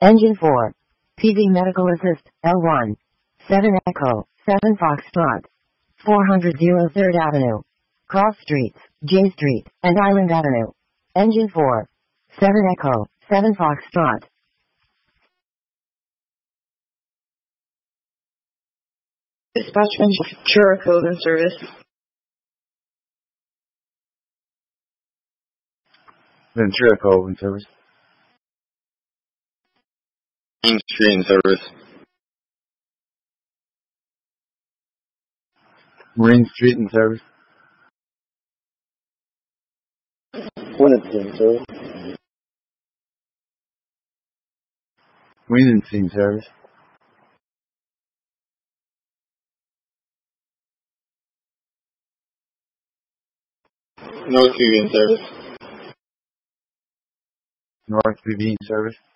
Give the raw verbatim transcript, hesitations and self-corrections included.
Engine four. P V Medical Assist, L one. seven Echo, seven Foxtrot. four hundred third Avenue. Cross Streets, J Street, and Island Avenue. Engine four. seven Echo, seven Foxtrot. Dispatch Ventura Code in service. Ventura Code in service. Main Street in service. Marine Street in service. Quincy in service. Quincy in service. North View in service. North V V in service.